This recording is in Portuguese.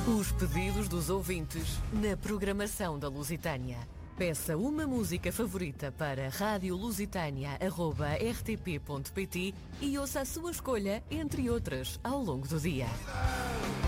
Os pedidos dos ouvintes na programação da Lusitânia. Peça uma música favorita para radiolusitania@rtp.pt e ouça a sua escolha, entre outras, ao longo do dia.